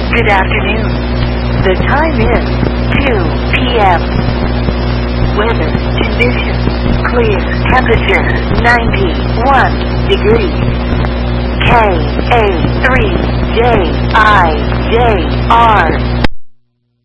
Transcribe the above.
Good afternoon. The time is 2 p.m. Weather conditions clear. Temperature 91 degrees. KA3JIJR